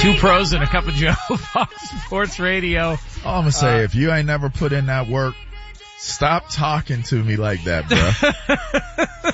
Two pros and a cup of Joe, Fox Sports Radio. All I'm gonna say, if you ain't never put in that work, stop talking to me like that, bro.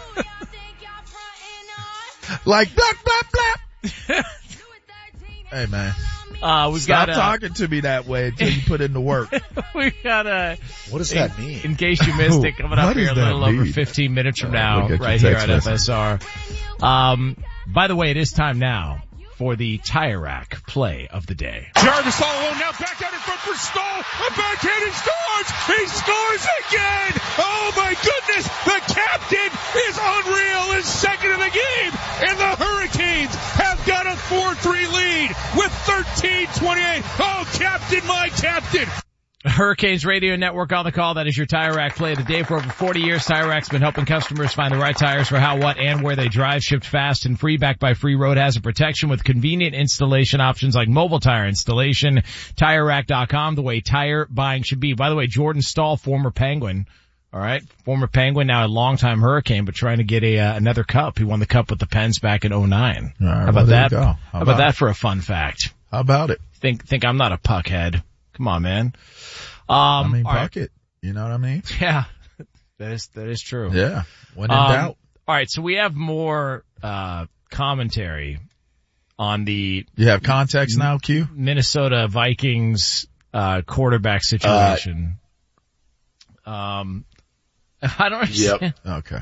Like blah blah blah. Hey man, stop talking to me that way until you put in the work. We got a. What does that mean? In case you missed it, coming up here a little over 15 minutes from now, right here on FSR. By the way, it is time now for the Tire Rack play of the day. Jarvis all alone now, back out in front for Stoll. A backhand, he scores! He scores again! Oh my goodness! The captain is unreal, is second in the game, and the Hurricanes have got a 4-3 lead with 13:28. Oh, captain, my captain! Hurricanes Radio Network on the call. That is your Tire Rack play of the day. For over 40 years, Tire Rack's been helping customers find the right tires for how, what, and where they drive. Shipped fast and free, backed by free road hazard protection with convenient installation options like mobile tire installation. TireRack.com, the way tire buying should be. By the way, Jordan Staal, former Penguin. All right. Former Penguin, now a longtime Hurricane, but trying to get another cup. He won the cup with the Pens back in 2009. All right, how about that? How about that for a fun fact? How about it? Think I'm not a puckhead. Come on, man. Puck right. it. You know what I mean? Yeah. That is true. Yeah. When in doubt. All right. So we have more, commentary on the. You have context now, Q? Minnesota Vikings, quarterback situation. I don't understand. Yep. Okay.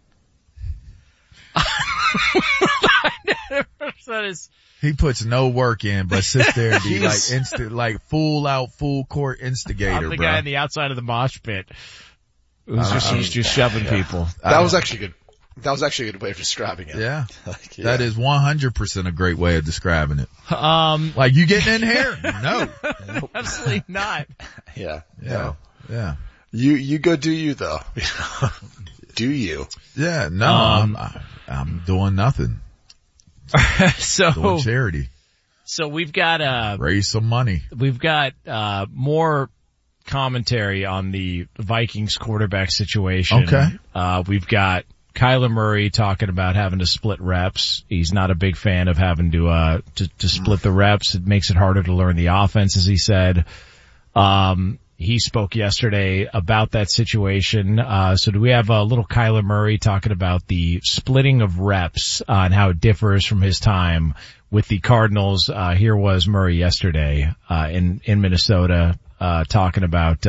He puts no work in, but sits there and be like full court instigator, I'm the bro. guy on the outside of the mosh pit who's just shoving people. That was actually good. That was actually a good way of describing it. Yeah. That is 100% a great way of describing it. Like you getting in here? No. Absolutely not. Yeah. Yeah. Yeah. You go do you though. Do you? Yeah. No, I'm doing nothing. Doing charity. So we've got, raise some money. We've got, more commentary on the Vikings quarterback situation. Okay. We've got Kyler Murray talking about having to split reps. He's not a big fan of having to split the reps. It makes it harder to learn the offense, as he said. He spoke yesterday about that situation. So do we have a little Kyler Murray talking about the splitting of reps and how it differs from his time with the Cardinals? Here was Murray yesterday, in Minnesota, talking about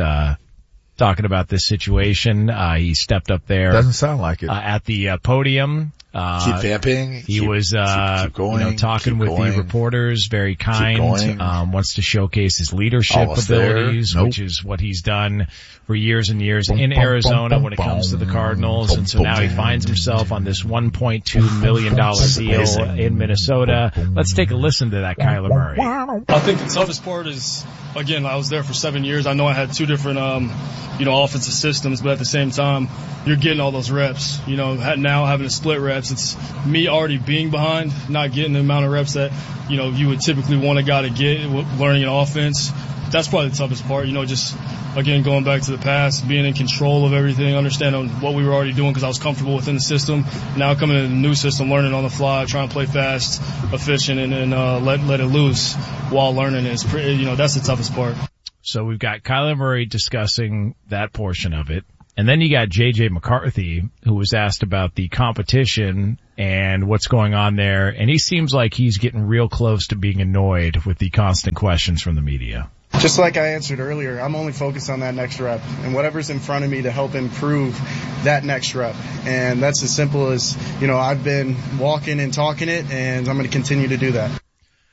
this situation. He stepped up there. Doesn't sound like it. At the podium. Keep vamping. He was, keep going, talking with the reporters, very kind, wants to showcase his leadership abilities, which is what he's done for years and years in Arizona when it comes to the Cardinals. And so now he finds himself on this $1.2 million deal in Minnesota. Let's take a listen to that Kyler Murray. I think the toughest part is, again, I was there for 7 years. I know I had two different, offensive systems, but at the same time, you're getting all those reps. Now having to split reps, it's me already being behind, not getting the amount of reps that, you would typically want a guy to get learning an offense. That's probably the toughest part, just, again, going back to the past, being in control of everything, understanding what we were already doing because I was comfortable within the system. Now coming into the new system, learning on the fly, trying to play fast, efficient, and let it loose while learning is pretty, that's the toughest part. So we've got Kyler Murray discussing that portion of it. And then you got J.J. McCarthy, who was asked about the competition and what's going on there. And he seems like he's getting real close to being annoyed with the constant questions from the media. Just like I answered earlier, I'm only focused on that next rep and whatever's in front of me to help improve that next rep. And that's as simple as, I've been walking and talking it, and I'm going to continue to do that.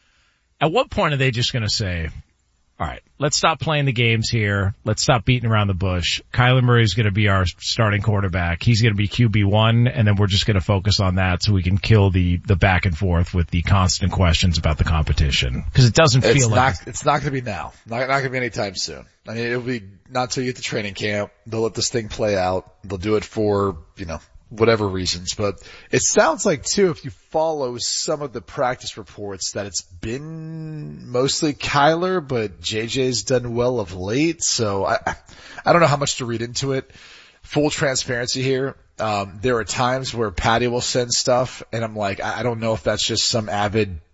At what point are they just going to say, all right, let's stop playing the games here. Let's stop beating around the bush. Kyler Murray is going to be our starting quarterback. He's going to be QB1, and then we're just going to focus on that so we can kill the back and forth with the constant questions about the competition. Because it doesn't feel like it's not going to be now. Not going to be anytime soon. I mean, it'll be not until you get to training camp. They'll let this thing play out. They'll do it for, whatever reasons. But it sounds like, too, if you follow some of the practice reports, that it's been mostly Kyler, but JJ's done well of late. So I don't know how much to read into it. Full transparency here. There are times where Patty will send stuff, and I'm like, I don't know if that's just some avid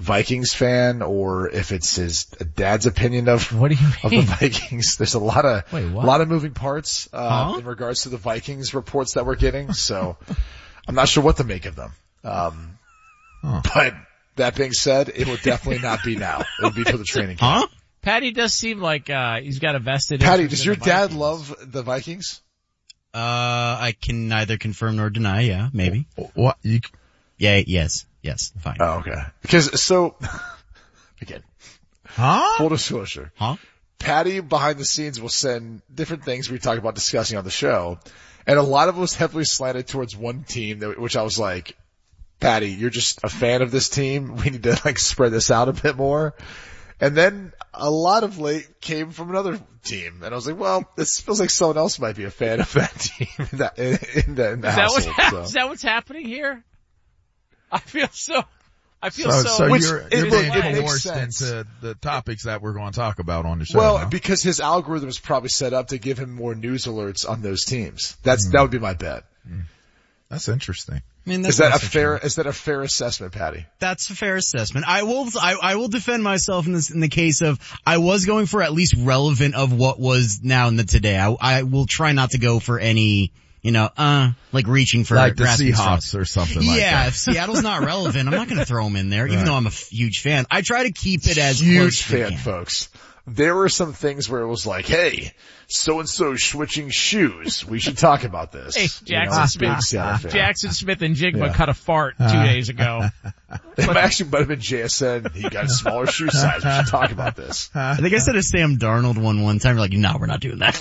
Vikings fan or if it's his dad's opinion of what do you mean? Of the Vikings. There's a lot of moving parts in regards to the Vikings reports that we're getting. So I'm not sure what to make of them. But that being said, it will definitely not be now. It'll be for the training camp. Patty does seem like he's got a vested Patty, interest does your dad love the Vikings? I can neither confirm nor deny. Yeah, maybe. What? Yes, fine. Oh, okay. Because, again. Full disclosure. Patty behind the scenes will send different things we talk about discussing on the show. And a lot of it was heavily slanted towards one team, which I was like, Patty, you're just a fan of this team. We need to spread this out a bit more. And then a lot of late came from another team. And I was like, well, this feels like someone else might be a fan of that team in the household. Is that what's happening here? I feel so. So you're being coerced into the topics that we're going to talk about on the show. Well, because his algorithm is probably set up to give him more news alerts on those teams. That would be my bet. That's interesting. I mean, is that a fair assessment, Patty? That's a fair assessment. I will defend myself in the case of I was going for at least relevant of what was now in the today. I will try not to go for any, reaching for like the Seahawks or something like that. Yeah, if Seattle's not relevant, I'm not going to throw them in there, even though I'm a huge fan. I try to keep it as huge fan, folks. There were some things where it was like, hey, so-and-so switching shoes. We should talk about this. Hey, Jackson Smith and Jigma cut a fart 2 days ago. It actually might have been JSN. He got a smaller shoe size. We should talk about this. I think I said a Sam Darnold one time. We're like, no, we're not doing that.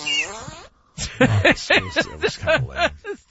It was kind of lame.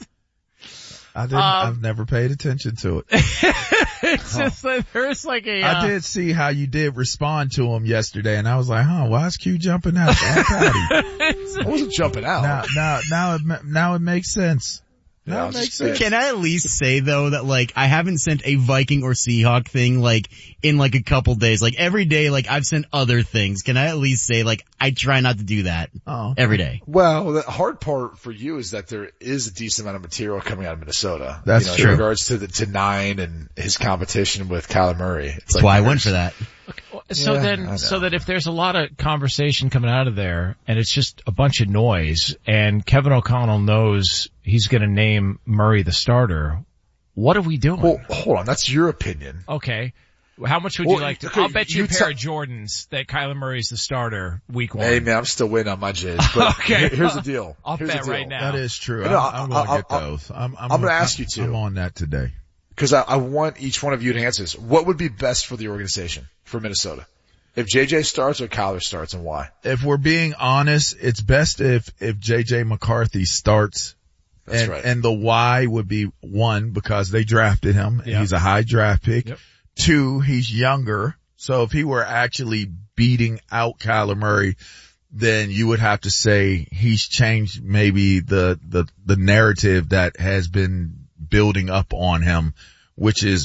I've never paid attention to it. It's just like, there's like I did see how you did respond to him yesterday, and I was like, why is Q jumping out? Patty. I wasn't jumping out. Now it makes sense. Now it makes sense. Can I at least say though that I haven't sent a Viking or Seahawk thing in a couple days. Every day I've sent other things. Can I at least say I try not to do that every day? Well, the hard part for you is that there is a decent amount of material coming out of Minnesota. That's true. In regards to Nine and his competition with Kyler Murray. That's why I went for that. So that if there's a lot of conversation coming out of there and it's just a bunch of noise and Kevin O'Connell knows he's going to name Murray the starter, what are we doing? Well, hold on. That's your opinion. Okay. How much would you like to? I'll bet you a pair of Jordans that Kyler Murray's the starter week 1. Hey man, I'm still waiting on my J's. But okay. Here's the deal. I'll bet right now. That is true. I'm going to get those. I'm going to ask you to. I'm on that today. Because I want each one of you to answer this. What would be best for the organization, for Minnesota? If JJ starts or Kyler starts, and why? If we're being honest, it's best if JJ McCarthy starts. That's right. And the why would be 1, because they drafted him. Yep. He's a high draft pick. Yep. 2, he's younger. So if he were actually beating out Kyler Murray, then you would have to say he's changed maybe the narrative that has been building up on him, which is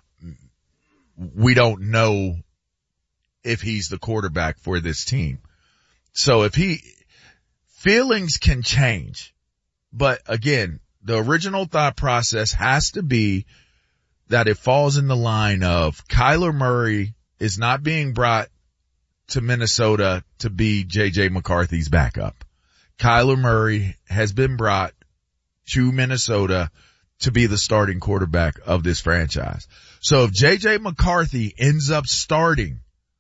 we don't know if he's the quarterback for this team. So feelings can change, but again, the original thought process has to be that it falls in the line of Kyler Murray is not being brought to Minnesota to be JJ McCarthy's backup. Kyler Murray has been brought to Minnesota to be the starting quarterback of this franchise. So if JJ McCarthy ends up starting,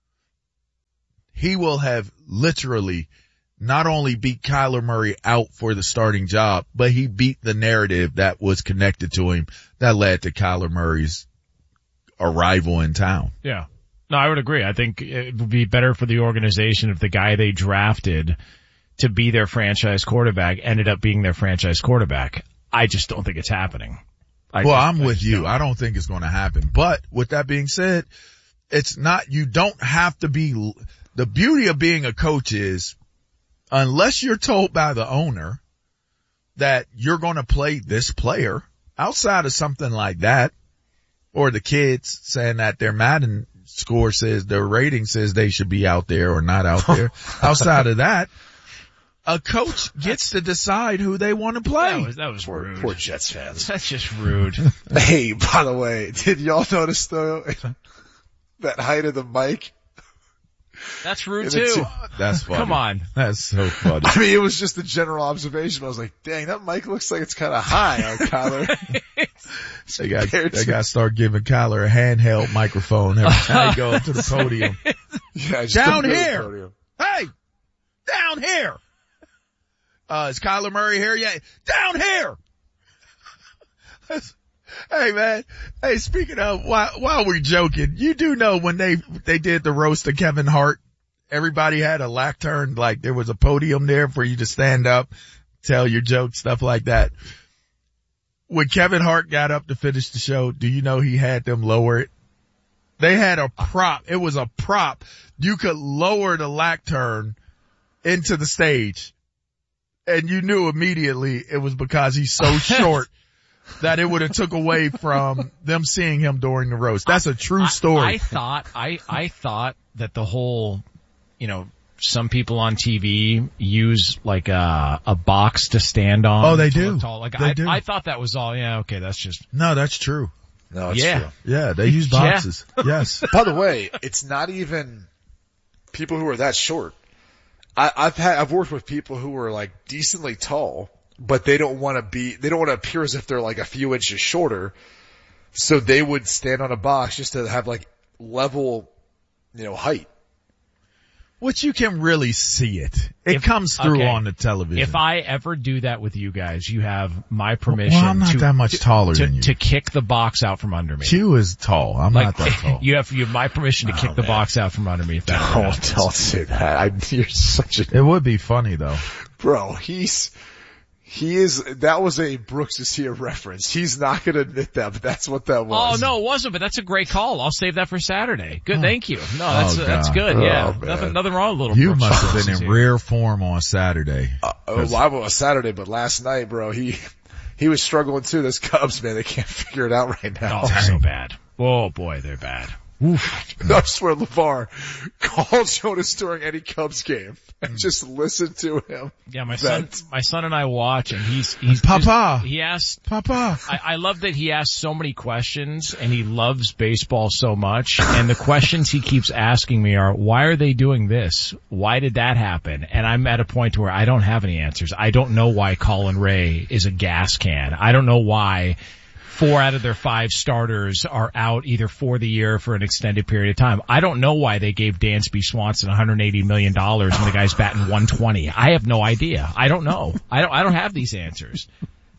he will have literally not only beat Kyler Murray out for the starting job, but he beat the narrative that was connected to him that led to Kyler Murray's arrival in town. Yeah. No, I would agree. I think it would be better for the organization if the guy they drafted to be their franchise quarterback ended up being their franchise quarterback. I just don't think it's happening. I'm with you. I don't think it's going to happen. But with that being said, you don't have to be, the beauty of being a coach is unless you're told by the owner that you're going to play this player outside of something like that, or the kids saying that their Madden score says, their rating says they should be out there or not out there. Outside of that, a coach gets to decide who they want to play. That was rude. Poor Jets fans. That's just rude. Hey, by the way, did y'all notice though? that height of the mic. That's rude too. That's funny. Come on. That's so funny. I mean, it was just a general observation. I was like, dang, that mic looks like it's kind of high on Kyler. They got to start giving Kyler a handheld microphone every time he goes to the podium. Yeah, just Down to the here. podium. Hey, down here. Is Kyler Murray here yet? Down here. Hey man. Hey, speaking of, while we're joking, you do know when they did the roast of Kevin Hart, everybody had a lectern, like there was a podium there for you to stand up, tell your jokes, stuff like that. When Kevin Hart got up to finish the show, do you know he had them lower it? They had a prop. It was a prop. You could lower the lectern into the stage. And you knew immediately it was because he's so short that it would have took away from them seeing him during the roast. That's a true story. I thought that the whole, some people on TV use like a box to stand on. Oh, they do. They do. I thought that was all. Yeah, okay, that's just. No, that's true. No, it's true. Yeah, they use boxes. Yeah. Yes. By the way, it's not even people who are that short. I've worked with people who are like decently tall, but they don't want to appear as if they're like a few inches shorter. So they would stand on a box just to have like level, height. Which you can really see it. It comes through on the television. If I ever do that with you guys, you have my permission. Well, I'm not that much taller than you. To kick the box out from under me. Q is tall. I'm not that tall. You have my permission to kick the box out from under me. If that don't say that. You're such a. It would be funny though. Bro, that was a Brooks is here reference. He's not going to admit that, but that's what that was. Oh, no, it wasn't, but that's a great call. I'll save that for Saturday. Good, thank you. No, that's good, yeah. Nothing wrong with little You Brooks. must have been in rare form on Saturday. Well, I was Saturday, but last night, bro, he was struggling too. Those Cubs, man, they can't figure it out right now. Oh, they're so bad. Oh, boy, they're bad. Oof. I swear, LeVar, call Jonas during any Cubs game and just listen to him. Yeah, my son and I watch, and he's Papa. He asked Papa. I love that he asks so many questions, and he loves baseball so much. And the questions he keeps asking me are, why are they doing this? Why did that happen? And I'm at a point where I don't have any answers. I don't know why Colin Ray is a gas can. I don't know why 4 out of their 5 starters are out either for the year or for an extended period of time. I don't know why they gave Dansby Swanson $180 million when the guy's batting 120. I have no idea. I don't know. I don't have these answers.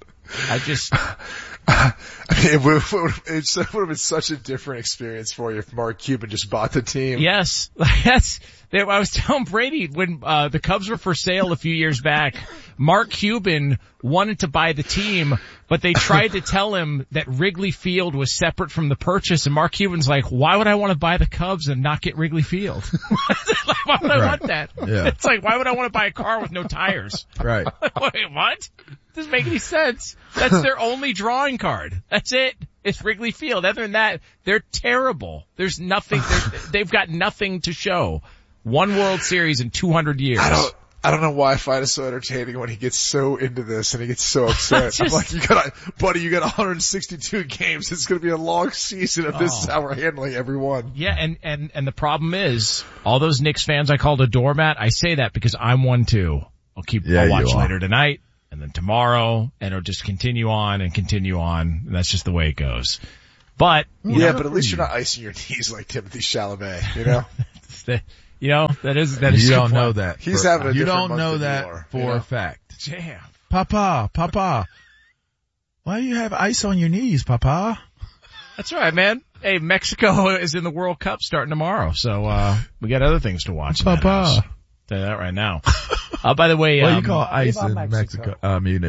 It would have been such a different experience for you if Mark Cuban just bought the team. Yes. I was telling Brady when the Cubs were for sale a few years back, Mark Cuban wanted to buy the team, but they tried to tell him that Wrigley Field was separate from the purchase, and Mark Cuban's like, why would I want to buy the Cubs and not get Wrigley Field? Why would I want that? Yeah. It's like, why would I want to buy a car with no tires? Right. Wait, what? Doesn't make any sense. That's their only drawing card. That's it. It's Wrigley Field. Other than that, they're terrible. There's nothing, they've got nothing to show. One World Series in 200 years. I don't know why I find it so entertaining when he gets so into this and he gets so upset. I'm like, you got 162 games. It's going to be a long season if this is how we're handling every one. Yeah, and the problem is, all those Knicks fans I called a doormat, I say that because I'm one too. I'll watch later tonight and then tomorrow, and it'll just continue on and continue on, and that's just the way it goes. But, but at least you're not icing your knees like Timothy Chalamet, you know? that is. You don't know that. He's having a You different don't know month than that you are, for a fact. Damn. Papa. Why do you have ice on your knees, Papa? That's right, man. Hey, Mexico is in the World Cup starting tomorrow, so we got other things to watch. Papa. Tell you that right now. By the way, what do you call ice in Mexico? I mean,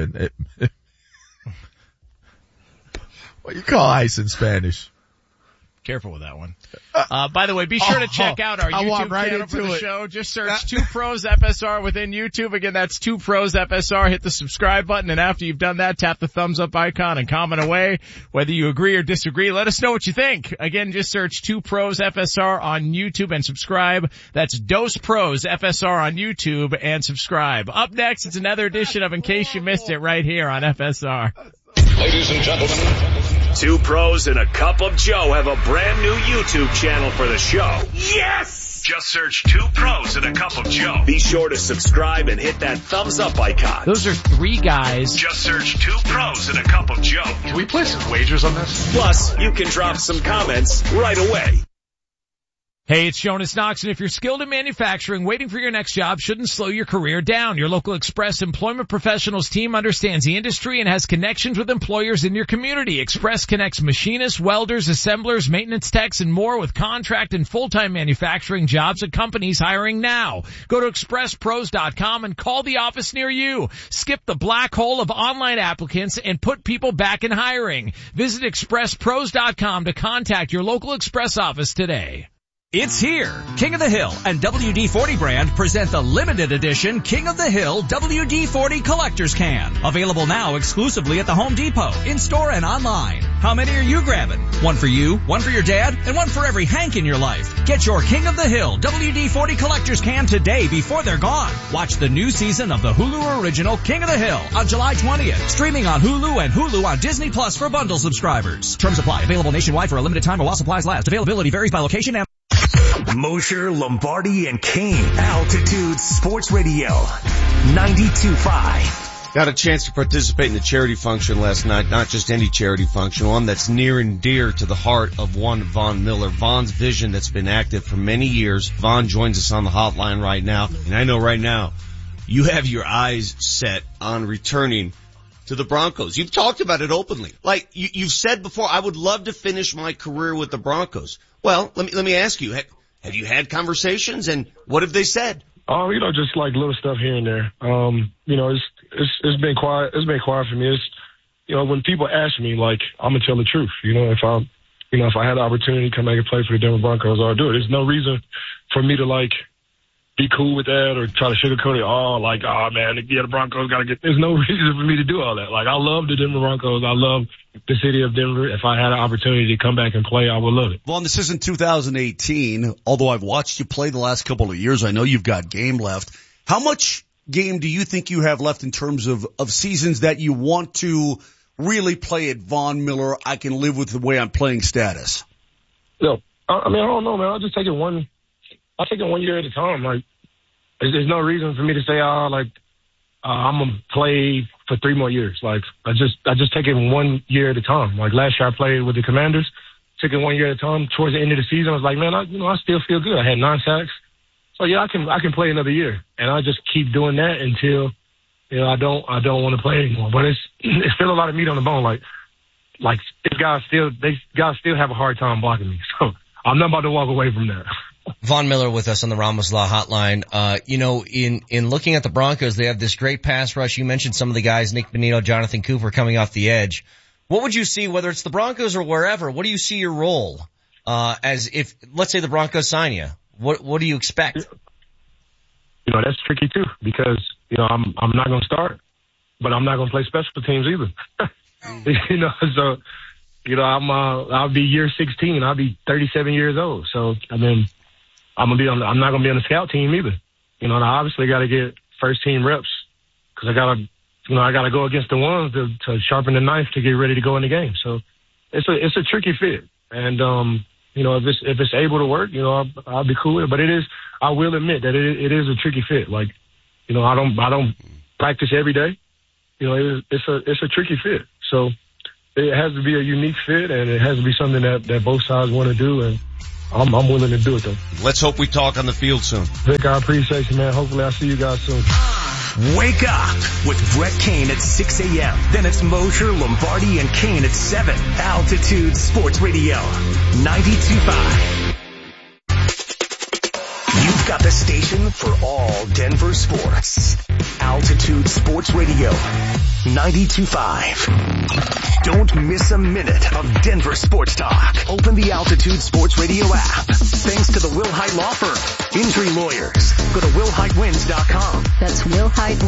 what do you call ice in Spanish? Careful with that one. By the way, be sure to check out our YouTube channel for the show. Just search 2 Pros FSR within YouTube. Again, that's 2 Pros FSR. Hit the subscribe button, and after you've done that, tap the thumbs up icon and comment away. Whether you agree or disagree, let us know what you think. Again, just search 2 Pros FSR on YouTube and subscribe. That's Dos Pros FSR on YouTube and subscribe. Up next, it's another edition of In Case You Missed It right here on FSR. Ladies and gentlemen, Two Pros and a Cup of Joe have a brand new YouTube channel for the show. Yes! Just search Two Pros and a Cup of Joe. Be sure to subscribe and hit that thumbs up icon. Those are three guys. Just search Two Pros and a Cup of Joe. Can we place some wagers on this? Plus, you can drop some comments right away. Hey, it's Jonas Knox, and if you're skilled in manufacturing, waiting for your next job shouldn't slow your career down. Your local Express Employment Professionals team understands the industry and has connections with employers in your community. Express connects machinists, welders, assemblers, maintenance techs, and more with contract and full-time manufacturing jobs at companies hiring now. Go to expresspros.com and call the office near you. Skip the black hole of online applicants and put people back in hiring. Visit expresspros.com to contact your local Express office today. It's here. King of the Hill and WD-40 brand present the limited edition King of the Hill WD-40 Collector's Can. Available now exclusively at the Home Depot, in-store and online. How many are you grabbing? One for you, one for your dad, and one for every Hank in your life. Get your King of the Hill WD-40 Collector's Can today before they're gone. Watch the new season of the Hulu original King of the Hill on July 20th. Streaming on Hulu and Hulu on Disney Plus for bundle subscribers. Terms apply. Available nationwide for a limited time or while supplies last. Availability varies by location and Mosher, Lombardi, and Kane. Altitude Sports Radio. 92.5. Got a chance to participate in the charity function last night. Not just any charity function, one that's near and dear to the heart of one Von Miller. Von's vision that's been active for many years. Von joins us on the hotline right now. And I know right now you have your eyes set on returning to the Broncos. You've talked about it openly. Like you've said before, I would love to finish my career with the Broncos. Well, let me ask you, have you had conversations, and what have they said? Just like little stuff here and there. It's been quiet. It's been quiet for me. It's, when people ask me, like, I'm gonna tell the truth. If I had the opportunity to come back and play for the Denver Broncos, I'll do it. There's no reason for me to be cool with that or try to sugarcoat it. The Broncos gotta get. There's no reason for me to do all that. I love the Denver Broncos. I love the city of Denver. If I had an opportunity to come back and play, I would love it. Well, this isn't 2018. Although I've watched you play the last couple of years, I know you've got game left. How much game do you think you have left in terms of seasons that you want to really play at Von Miller? I can live with the way I'm playing status. No, I don't know, man. I'll just take it one year at a time. There's no reason for me to say, I'm gonna play for 3 more years. I just take it 1 year at a time. Last year I played with the Commanders, took it 1 year at a time. Towards the end of the season, I was like, man, I still feel good. I had 9 sacks. So yeah, I can play another year, and I just keep doing that until, I don't want to play anymore. But it's still a lot of meat on the bone. These guys still have a hard time blocking me. So I'm not about to walk away from that. Von Miller with us on the Ramos Law Hotline. In looking at the Broncos, they have this great pass rush. You mentioned some of the guys, Nick Bonito, Jonathan Cooper coming off the edge. What would you see, whether it's the Broncos or wherever, what do you see your role, as if, let's say the Broncos sign you? What do you expect? That's tricky too, because, I'm not going to start, but I'm not going to play special teams either. I'll be year 16. I'll be 37 years old. So, I'm not going to be on the scout team either. I obviously got to get first team reps because I got to go against the ones to sharpen the knife to get ready to go in the game. So it's a tricky fit. And, if it's able to work, I'll be cool with it. But I will admit that it is a tricky fit. I don't practice every day. It's a tricky fit. So it has to be a unique fit, and it has to be something that both sides want to do. And I'm willing to do it, though. Let's hope we talk on the field soon. Vic, I appreciate you, man. Hopefully I'll see you guys soon. Wake up with Brett Kane at 6 a.m. Then it's Mosher, Lombardi, and Kane at 7. Altitude Sports Radio, 92.5. You've got the station for all Denver sports. Altitude Sports Radio, 92.5. Don't miss a minute of Denver sports talk. Open the Altitude Sports Radio app. Thanks to the Will Hite Law Firm. Injury lawyers. Go to willhitewins.com. That's Will Hite